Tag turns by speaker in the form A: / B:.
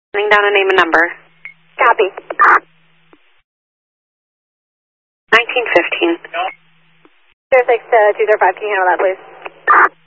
A: Writing down a name and number.
B: Copy.
A: 1915.
B: 06-205, can you handle that, please?